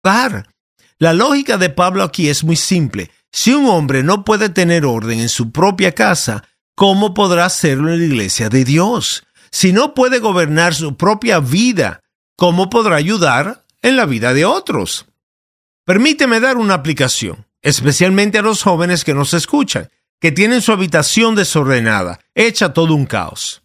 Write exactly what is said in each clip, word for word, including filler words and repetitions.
hogar. La lógica de Pablo aquí es muy simple. Si un hombre no puede tener orden en su propia casa, ¿cómo podrá hacerlo en la iglesia de Dios? Si no puede gobernar su propia vida, ¿cómo podrá ayudar en la vida de otros? Permíteme dar una aplicación, especialmente a los jóvenes que nos escuchan, que tienen su habitación desordenada, hecha todo un caos.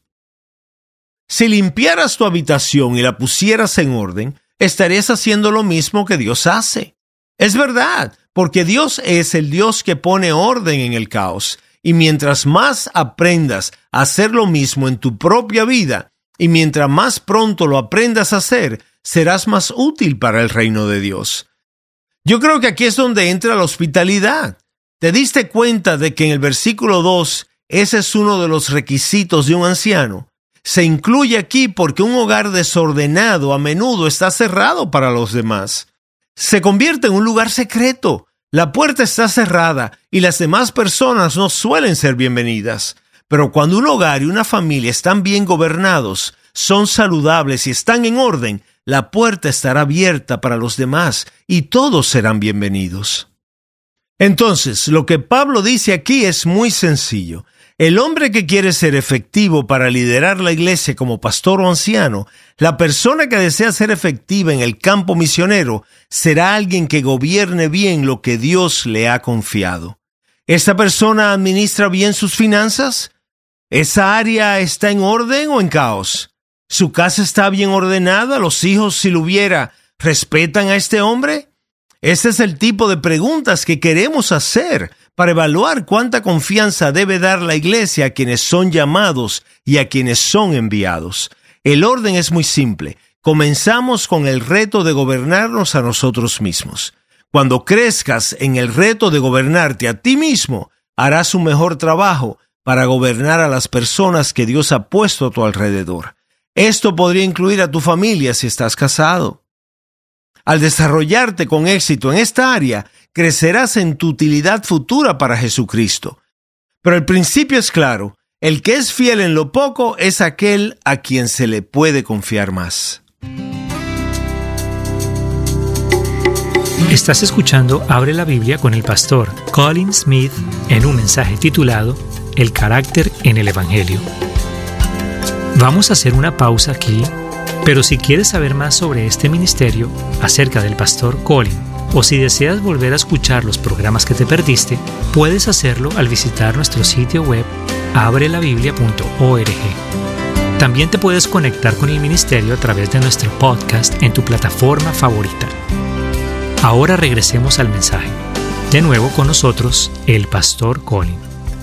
Si limpiaras tu habitación y la pusieras en orden, estarías haciendo lo mismo que Dios hace. Es verdad, porque Dios es el Dios que pone orden en el caos. Y mientras más aprendas a hacer lo mismo en tu propia vida, y mientras más pronto lo aprendas a hacer, serás más útil para el reino de Dios. Yo creo que aquí es donde entra la hospitalidad. ¿Te diste cuenta de que en el versículo dos, ese es uno de los requisitos de un anciano? Se incluye aquí porque un hogar desordenado a menudo está cerrado para los demás. Se convierte en un lugar secreto. La puerta está cerrada y las demás personas no suelen ser bienvenidas. Pero cuando un hogar y una familia están bien gobernados, son saludables y están en orden, la puerta estará abierta para los demás y todos serán bienvenidos. Entonces, lo que Pablo dice aquí es muy sencillo. El hombre que quiere ser efectivo para liderar la iglesia como pastor o anciano, la persona que desea ser efectiva en el campo misionero, será alguien que gobierne bien lo que Dios le ha confiado. ¿Esta persona administra bien sus finanzas? ¿Esa área está en orden o en caos? ¿Su casa está bien ordenada? ¿Los hijos, si lo hubiera, respetan a este hombre? Este es el tipo de preguntas que queremos hacer para evaluar cuánta confianza debe dar la iglesia a quienes son llamados y a quienes son enviados. El orden es muy simple. Comenzamos con el reto de gobernarnos a nosotros mismos. Cuando crezcas en el reto de gobernarte a ti mismo, harás un mejor trabajo para gobernar a las personas que Dios ha puesto a tu alrededor. Esto podría incluir a tu familia si estás casado. Al desarrollarte con éxito en esta área, crecerás en tu utilidad futura para Jesucristo. Pero el principio es claro. El que es fiel en lo poco es aquel a quien se le puede confiar más. Estás escuchando Abre la Biblia con el pastor Colin Smith en un mensaje titulado El carácter en el Evangelio. Vamos a hacer una pausa aquí, pero si quieres saber más sobre este ministerio, acerca del pastor Colin, o si deseas volver a escuchar los programas que te perdiste, puedes hacerlo al visitar nuestro sitio web abre la biblia punto org. También te puedes conectar con el ministerio a través de nuestro podcast en tu plataforma favorita. Ahora regresemos al mensaje. De nuevo con nosotros, el pastor Colin.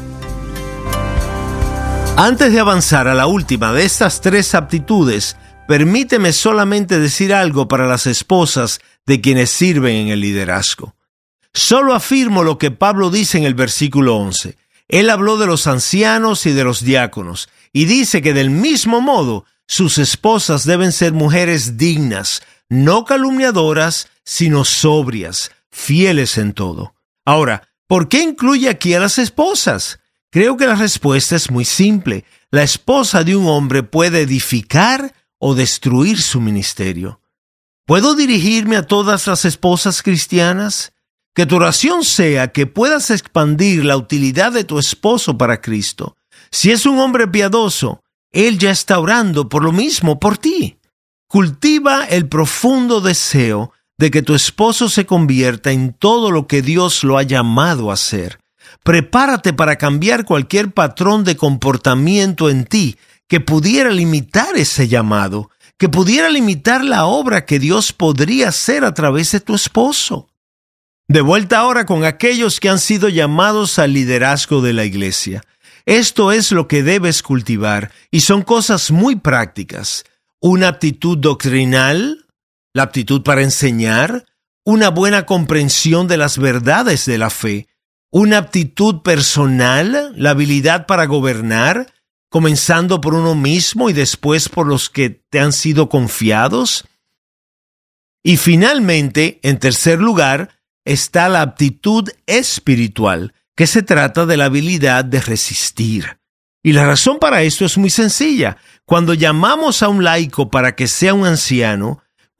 Antes de avanzar a la última de estas tres aptitudes, permíteme solamente decir algo para las esposas de quienes sirven en el liderazgo. Solo afirmo lo que Pablo dice en el versículo once. Él habló de los ancianos y de los diáconos, y dice que del mismo modo sus esposas deben ser mujeres dignas, no calumniadoras, sino sobrias, fieles en todo. Ahora, ¿por qué incluye aquí a las esposas? Creo que la respuesta es muy simple. La esposa de un hombre puede edificar o destruir su ministerio. ¿Puedo dirigirme a todas las esposas cristianas? Que tu oración sea que puedas expandir la utilidad de tu esposo para Cristo. Si es un hombre piadoso, él ya está orando por lo mismo por ti. Cultiva el profundo deseo de que tu esposo se convierta en todo lo que Dios lo ha llamado a ser. Prepárate para cambiar cualquier patrón de comportamiento en ti que pudiera limitar ese llamado, que pudiera limitar la obra que Dios podría hacer a través de tu esposo. De vuelta ahora con aquellos que han sido llamados al liderazgo de la iglesia. Esto es lo que debes cultivar y son cosas muy prácticas. Una aptitud doctrinal, la aptitud para enseñar, una buena comprensión de las verdades de la fe, una aptitud personal, la habilidad para gobernar, comenzando por uno mismo y después por los que te han sido confiados. Y finalmente, en tercer lugar, está la aptitud espiritual, que se trata de la habilidad de resistir. Y la razón para esto es muy sencilla. Cuando llamamos a un laico para que sea un anciano,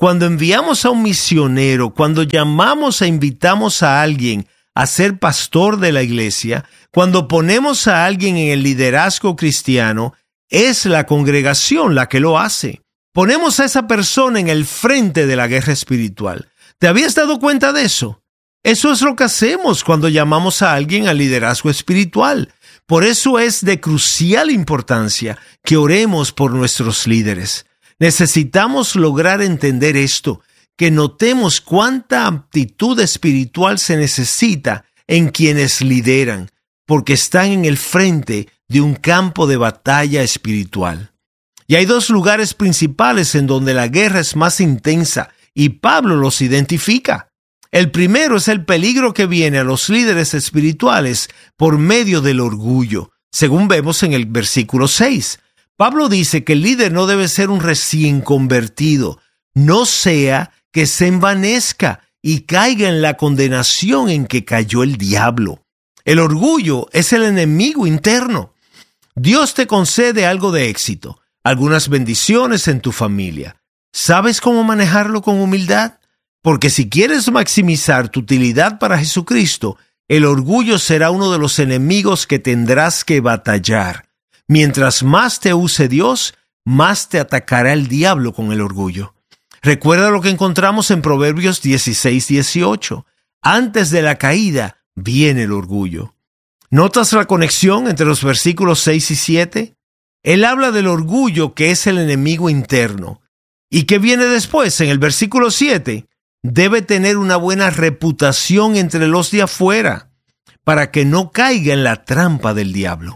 Cuando enviamos a un misionero, cuando llamamos e invitamos a alguien a ser pastor de la iglesia, cuando ponemos a alguien en el liderazgo cristiano, es la congregación la que lo hace. Ponemos a esa persona en el frente de la guerra espiritual. ¿Te habías dado cuenta de eso? Eso es lo que hacemos cuando llamamos a alguien al liderazgo espiritual. Por eso es de crucial importancia que oremos por nuestros líderes. Necesitamos lograr entender esto, que notemos cuánta aptitud espiritual se necesita en quienes lideran, porque están en el frente de un campo de batalla espiritual. Y hay dos lugares principales en donde la guerra es más intensa, y Pablo los identifica. El primero es el peligro que viene a los líderes espirituales por medio del orgullo, según vemos en el versículo seis. Pablo dice que el líder no debe ser un recién convertido, no sea que se envanezca y caiga en la condenación en que cayó el diablo. El orgullo es el enemigo interno. Dios te concede algo de éxito, algunas bendiciones en tu familia. ¿Sabes cómo manejarlo con humildad? Porque si quieres maximizar tu utilidad para Jesucristo, el orgullo será uno de los enemigos que tendrás que batallar. Mientras más te use Dios, más te atacará el diablo con el orgullo. Recuerda lo que encontramos en Proverbios dieciséis dieciocho. Antes de la caída viene el orgullo. ¿Notas la conexión entre los versículos seis y siete? Él habla del orgullo, que es el enemigo interno. ¿Y qué viene después? En el versículo siete, debe tener una buena reputación entre los de afuera, para que no caiga en la trampa del diablo.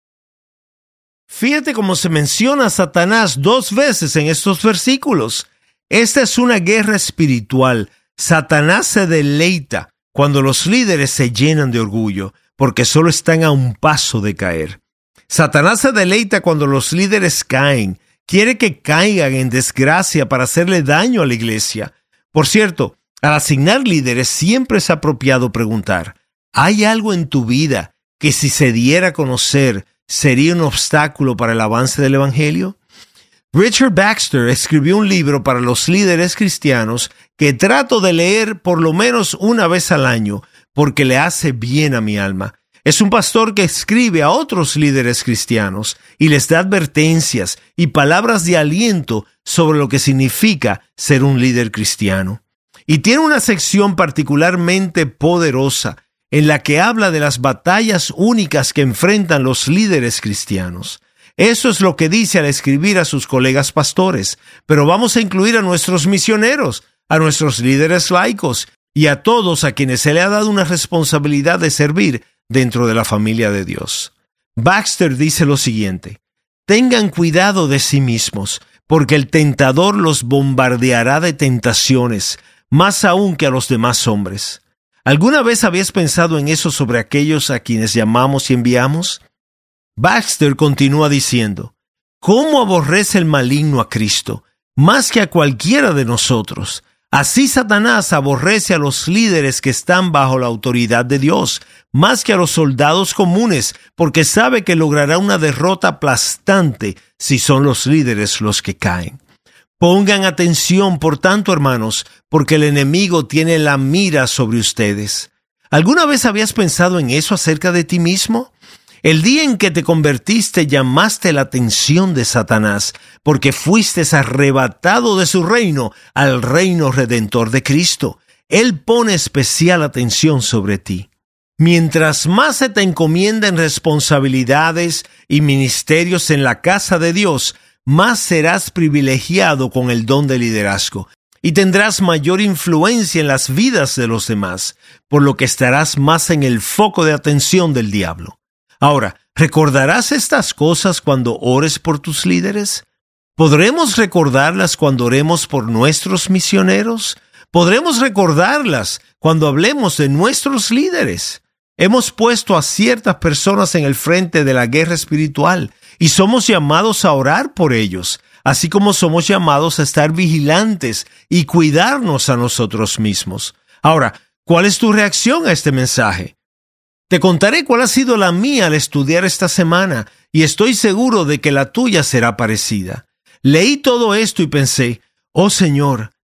Fíjate cómo se menciona a Satanás dos veces en estos versículos. Esta es una guerra espiritual. Satanás se deleita cuando los líderes se llenan de orgullo, porque solo están a un paso de caer. Satanás se deleita cuando los líderes caen. Quiere que caigan en desgracia para hacerle daño a la iglesia. Por cierto, al asignar líderes siempre es apropiado preguntar, ¿hay algo en tu vida que si se diera a conocer sería un obstáculo para el avance del evangelio? Richard Baxter escribió un libro para los líderes cristianos que trato de leer por lo menos una vez al año porque le hace bien a mi alma. Es un pastor que escribe a otros líderes cristianos y les da advertencias y palabras de aliento sobre lo que significa ser un líder cristiano. Y tiene una sección particularmente poderosa en la que habla de las batallas únicas que enfrentan los líderes cristianos. Eso es lo que dice al escribir a sus colegas pastores, pero vamos a incluir a nuestros misioneros, a nuestros líderes laicos y a todos a quienes se le ha dado una responsabilidad de servir dentro de la familia de Dios. Baxter dice lo siguiente: tengan cuidado de sí mismos, porque el tentador los bombardeará de tentaciones, más aún que a los demás hombres. ¿Alguna vez habías pensado en eso sobre aquellos a quienes llamamos y enviamos? Baxter continúa diciendo, ¿cómo aborrece el maligno a Cristo, más que a cualquiera de nosotros? Así Satanás aborrece a los líderes que están bajo la autoridad de Dios, más que a los soldados comunes, porque sabe que logrará una derrota aplastante si son los líderes los que caen. Pongan atención, por tanto, hermanos, porque el enemigo tiene la mira sobre ustedes. ¿Alguna vez habías pensado en eso acerca de ti mismo? El día en que te convertiste llamaste la atención de Satanás, porque fuiste arrebatado de su reino al reino redentor de Cristo. Él pone especial atención sobre ti. Mientras más se te encomienden responsabilidades y ministerios en la casa de Dios, más serás privilegiado con el don de liderazgo y tendrás mayor influencia en las vidas de los demás, por lo que estarás más en el foco de atención del diablo. Ahora, ¿recordarás estas cosas cuando ores por tus líderes? ¿Podremos recordarlas cuando oremos por nuestros misioneros? ¿Podremos recordarlas cuando hablemos de nuestros líderes? Hemos puesto a ciertas personas en el frente de la guerra espiritual y somos llamados a orar por ellos, así como somos llamados a estar vigilantes y cuidarnos a nosotros mismos. Ahora, ¿cuál es tu reacción a este mensaje? Te contaré cuál ha sido la mía al estudiar esta semana y estoy seguro de que la tuya será parecida. Leí todo esto y pensé, oh Señor,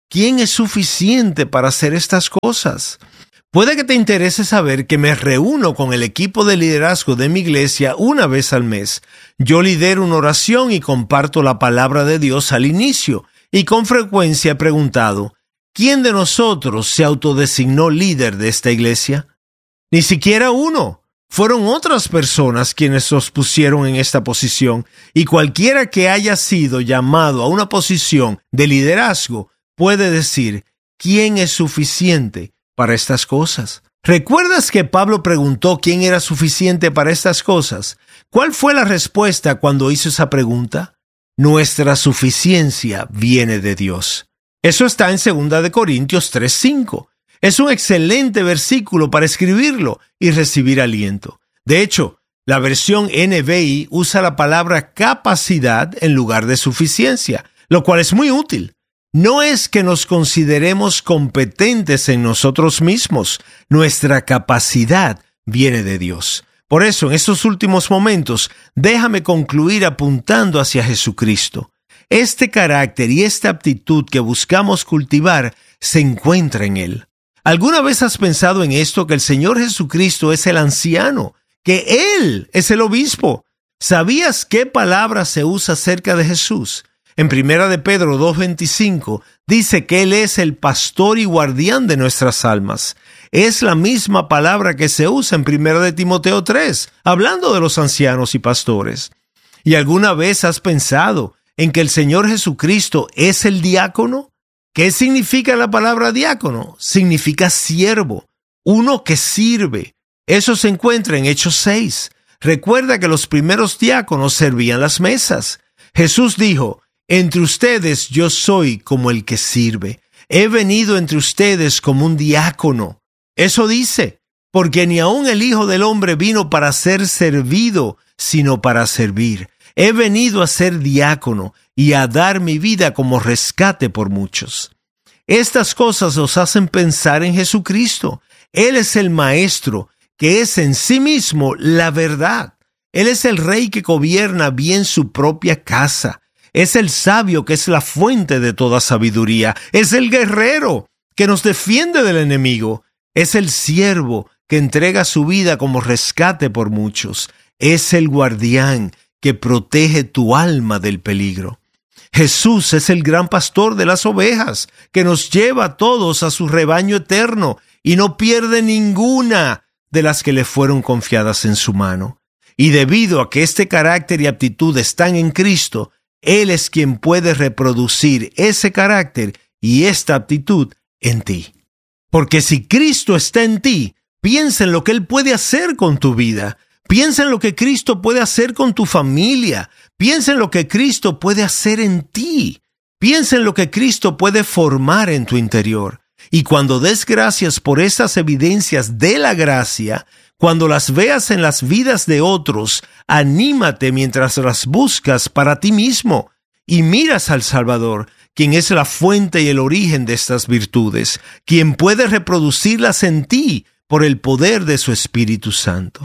¿quién es suficiente para hacer estas cosas? Puede que te interese saber que me reúno con el equipo de liderazgo de mi iglesia una vez al mes. Yo lidero una oración y comparto la palabra de Dios al inicio, y con frecuencia he preguntado, ¿quién de nosotros se autodesignó líder de esta iglesia? Ni siquiera uno. Fueron otras personas quienes los pusieron en esta posición, y cualquiera que haya sido llamado a una posición de liderazgo puede decir, ¿quién es suficiente para estas cosas? ¿Recuerdas que Pablo preguntó quién era suficiente para estas cosas? ¿Cuál fue la respuesta cuando hizo esa pregunta? Nuestra suficiencia viene de Dios. Eso está en segunda de Corintios tres cinco. Es un excelente versículo para escribirlo y recibir aliento. De hecho, la versión N B I usa la palabra capacidad en lugar de suficiencia, lo cual es muy útil. No es que nos consideremos competentes en nosotros mismos. Nuestra capacidad viene de Dios. Por eso, en estos últimos momentos, déjame concluir apuntando hacia Jesucristo. Este carácter y esta aptitud que buscamos cultivar se encuentra en Él. ¿Alguna vez has pensado en esto, que el Señor Jesucristo es el anciano, que Él es el obispo? ¿Sabías qué palabra se usa acerca de Jesús? En primera de Pedro dos veinticinco dice que Él es el pastor y guardián de nuestras almas. Es la misma palabra que se usa en primera de Timoteo tres, hablando de los ancianos y pastores. ¿Y alguna vez has pensado en que el Señor Jesucristo es el diácono? ¿Qué significa la palabra diácono? Significa siervo, uno que sirve. Eso se encuentra en Hechos seis. Recuerda que los primeros diáconos servían las mesas. Jesús dijo, entre ustedes yo soy como el que sirve. He venido entre ustedes como un diácono. Eso dice, porque ni aun el Hijo del Hombre vino para ser servido, sino para servir. He venido a ser diácono y a dar mi vida como rescate por muchos. Estas cosas nos hacen pensar en Jesucristo. Él es el Maestro, que es en sí mismo la verdad. Él es el Rey que gobierna bien su propia casa. Es el sabio que es la fuente de toda sabiduría. Es el guerrero que nos defiende del enemigo. Es el siervo que entrega su vida como rescate por muchos. Es el guardián que protege tu alma del peligro. Jesús es el gran pastor de las ovejas, que nos lleva a todos a su rebaño eterno y no pierde ninguna de las que le fueron confiadas en su mano. Y debido a que este carácter y aptitud están en Cristo, Él es quien puede reproducir ese carácter y esta aptitud en ti. Porque si Cristo está en ti, piensa en lo que Él puede hacer con tu vida. Piensa en lo que Cristo puede hacer con tu familia. Piensa en lo que Cristo puede hacer en ti. Piensa en lo que Cristo puede formar en tu interior. Y cuando des gracias por esas evidencias de la gracia, cuando las veas en las vidas de otros, anímate mientras las buscas para ti mismo y miras al Salvador, quien es la fuente y el origen de estas virtudes, quien puede reproducirlas en ti por el poder de su Espíritu Santo.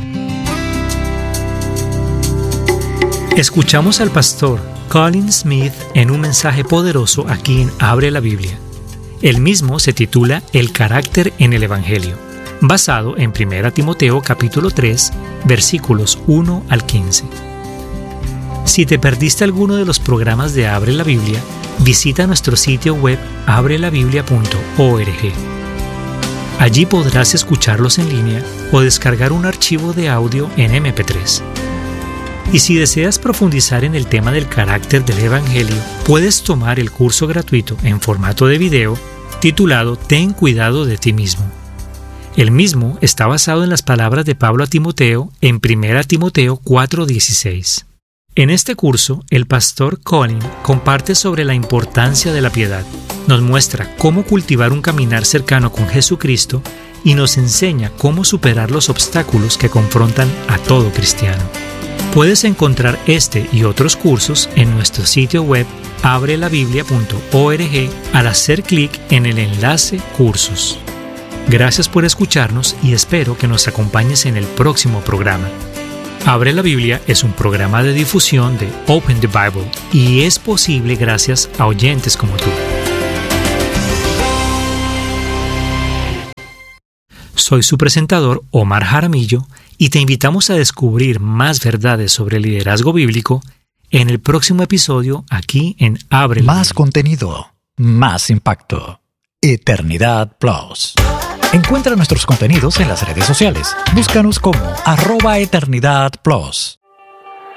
Escuchamos al pastor Colin Smith en un mensaje poderoso aquí en Abre la Biblia. El mismo se titula El carácter en el Evangelio, basado en primera Timoteo capítulo tres, versículos uno al quince. Si te perdiste alguno de los programas de Abre la Biblia, visita nuestro sitio web abre la biblia punto org. Allí podrás escucharlos en línea o descargar un archivo de audio en eme pe tres. Y si deseas profundizar en el tema del carácter del Evangelio, puedes tomar el curso gratuito en formato de video titulado Ten cuidado de ti mismo. El mismo está basado en las palabras de Pablo a Timoteo en primera Timoteo cuatro dieciséis. En este curso, el pastor Colin comparte sobre la importancia de la piedad, nos muestra cómo cultivar un caminar cercano con Jesucristo y nos enseña cómo superar los obstáculos que confrontan a todo cristiano. Puedes encontrar este y otros cursos en nuestro sitio web abre la biblia punto org al hacer clic en el enlace Cursos. Gracias por escucharnos y espero que nos acompañes en el próximo programa. Abre la Biblia es un programa de difusión de Open the Bible y es posible gracias a oyentes como tú. Soy su presentador, Omar Jaramillo, y te invitamos a descubrir más verdades sobre el liderazgo bíblico en el próximo episodio aquí en Abre la Más Biblia. contenido, más impacto. Eternidad Plus. Encuentra nuestros contenidos en las redes sociales. Búscanos como arroba Eternidad Plus.